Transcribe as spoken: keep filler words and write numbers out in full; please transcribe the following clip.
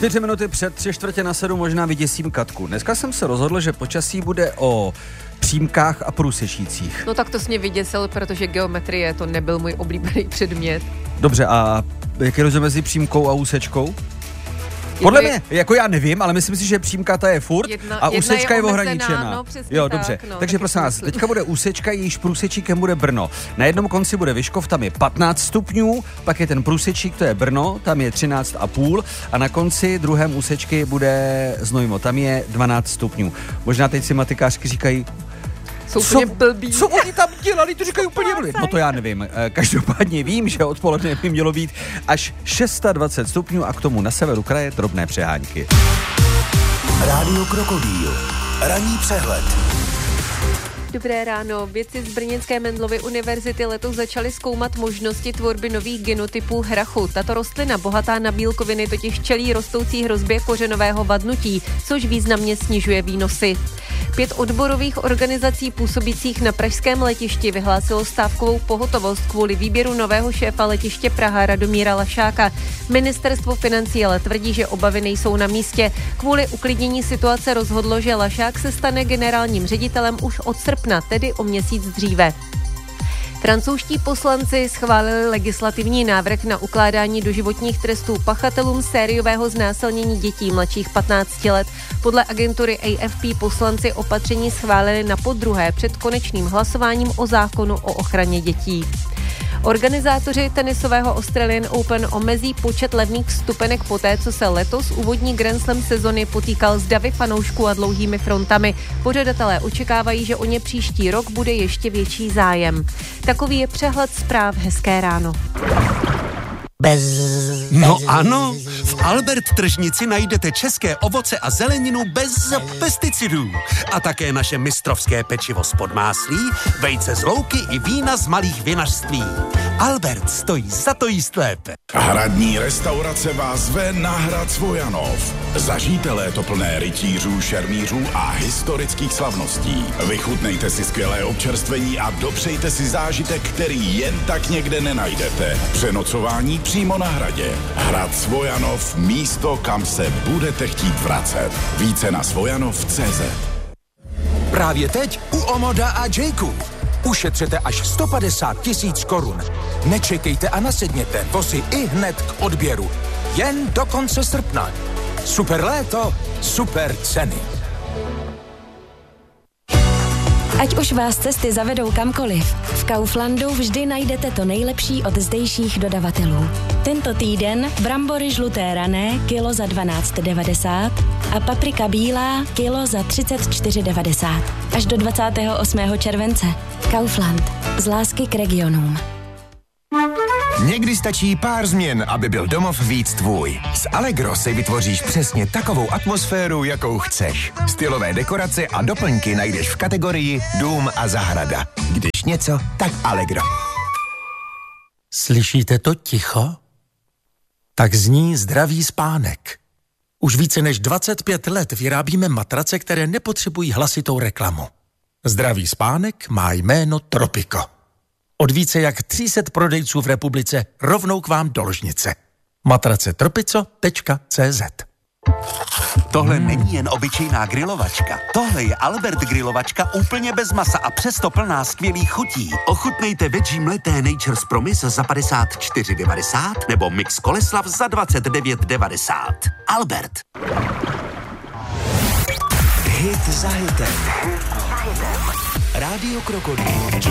Čtyři minuty před tři čtvrtě na sedm možná vyděsím Katku. Dneska jsem se rozhodl, že počasí bude o přímkách a průsečících. No tak to jsi mě vyděsil, protože geometrie to nebyl můj oblíbený předmět. Dobře, a jaký je rozdíl mezi přímkou a úsečkou? Podle mě, jako já nevím, ale myslím si, že přímka ta je furt jedna, a úsečka je, je ohraničená. No, jo, tak, dobře. no, Takže prosím vás, teďka bude úsečka, jejíž průsečíkem bude Brno. Na jednom konci bude Vyškov, tam je patnáct stupňů, pak je ten průsečík, to je Brno, tam je třináct a půl a na konci druhém úsečky bude Znojmo, tam je dvanáct stupňů. Možná teď si matikářky říkají, jsou co, úplně blbý. Co oni tam dělali, to říkají úplně blbý. No to já nevím. Každopádně vím, že odpoledne by mělo být až dvacet šest stupňů a k tomu na severu kraje drobné přehánky. Rádio Krokodýl. Ranní přehled. Dobré ráno. Vědci z brněnské Mendelovy univerzity letos začali zkoumat možnosti tvorby nových genotypů hrachu. Tato rostlina bohatá na bílkoviny totiž čelí rostoucí hrozbě kořenového vadnutí, což významně snižuje výnosy. Pět odborových organizací působících na pražském letišti vyhlásilo stávkovou pohotovost kvůli výběru nového šéfa letiště Praha Radomíra Lašáka. Ministerstvo financí ale tvrdí, že obavy nejsou na místě. Kvůli uklidnění situace rozhodlo, že Lašák se stane generálním ředitelem už od srpna, tedy o měsíc dříve. Francouzští poslanci schválili legislativní návrh na ukládání doživotních trestů pachatelům sériového znásilnění dětí mladších patnácti let. Podle agentury A F P poslanci opatření schválili na podruhé před konečným hlasováním o zákonu o ochraně dětí. Organizátoři tenisového Australian Open omezí počet levných vstupenek poté, co se letos úvodní Grand Slam sezony potýkal s davy fanoušků a dlouhými frontami. Pořadatelé očekávají, že o ně příští rok bude ještě větší zájem. Takový je přehled zpráv. Hezké ráno. Bez... No ano, v Albert tržnici najdete české ovoce a zeleninu bez pesticidů. A také naše mistrovské pečivo z podmáslí, vejce z louky i vína z malých vinařství. Albert stojí za to jíst lépe. Hradní restaurace vás zve na hrad Svojanov. Zažijte léto plné rytířů, šermířů a historických slavností. Vychutnejte si skvělé občerstvení a dopřejte si zážitek, který jen tak někde nenajdete. Přenocování přímo na hradě. Hrad Svojanov, místo, kam se budete chtít vracet. Více na svojanov tečka cé zet. Právě teď u Omoda a Jayku. Ušetřete až sto padesát tisíc korun. Nečekejte a nasedněte, vozy i hned k odběru. Jen do konce srpna. Super léto, super ceny. Ať už vás cesty zavedou kamkoliv, v Kauflandu vždy najdete to nejlepší od zdejších dodavatelů. Tento týden brambory žluté rané kilo za dvanáct devadesát a paprika bílá kilo za třicet čtyři devadesát. Až do dvacátého osmého července. Kaufland. Z lásky k regionům. Někdy stačí pár změn, aby byl domov víc tvůj. S Allegro si vytvoříš přesně takovou atmosféru, jakou chceš. Stylové dekorace a doplňky najdeš v kategorii Dům a zahrada. Když něco, tak Allegro. Slyšíte to ticho? Tak zní zdravý spánek. Už více než dvacet pět let vyrábíme matrace, které nepotřebují hlasitou reklamu. Zdravý spánek má jméno Tropico. Od více jak tři sta prodejců v republice rovnou k vám do ložnice. matrace tropico tečka cé zet. Tohle hmm. není jen obyčejná grilovačka. Tohle je Albert grilovačka úplně bez masa a přesto plná skvělých chutí. Ochutnejte veggie mleté Nature's Promise za padesát čtyři devadesát nebo mix Koleslav za dvacet devět devadesát. Albert. Hit za hitem. Rádio Krokodýl.